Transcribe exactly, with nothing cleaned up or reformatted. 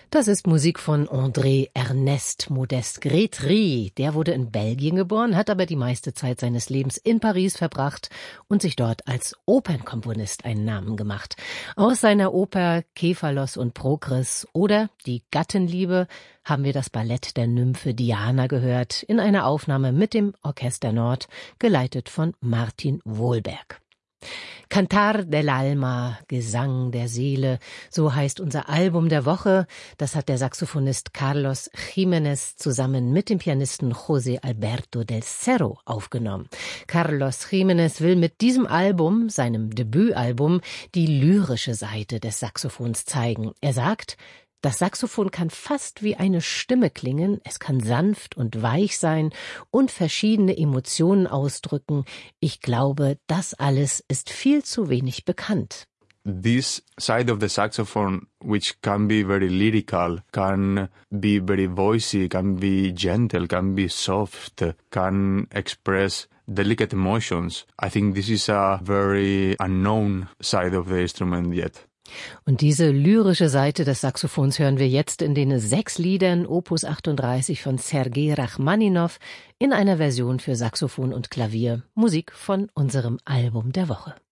Das ist Musik von André Ernest Modeste Grétry. Der wurde in Belgien geboren, hat aber die meiste Zeit seines Lebens in Paris verbracht und sich dort als Opernkomponist einen Namen gemacht. Aus seiner Oper Kefalos und Prokris oder Die Gattenliebe haben wir das Ballett der Nymphe Diana gehört, in einer Aufnahme mit dem Orchester Nord, geleitet von Martin Wohlberg. Cantar dell'Alma, Gesang der Seele, so heißt unser Album der Woche. Das hat der Saxophonist Carlos Jiménez zusammen mit dem Pianisten José Alberto del Cerro aufgenommen. Carlos Jiménez will mit diesem Album, seinem Debütalbum, die lyrische Seite des Saxophons zeigen. Er sagt, das Saxophon kann fast wie eine Stimme klingen, es kann sanft und weich sein und verschiedene Emotionen ausdrücken. Ich glaube, das alles ist viel zu wenig bekannt. This side of the saxophone, which can be very lyrical, can be very voicey, can be gentle, can be soft, can express delicate emotions. I think this is a very unknown side of the instrument yet. Und diese lyrische Seite des Saxophons hören wir jetzt in den sechs Liedern Opus achtunddreißig von Sergei Rachmaninow in einer Version für Saxophon und Klavier, Musik von unserem Album der Woche.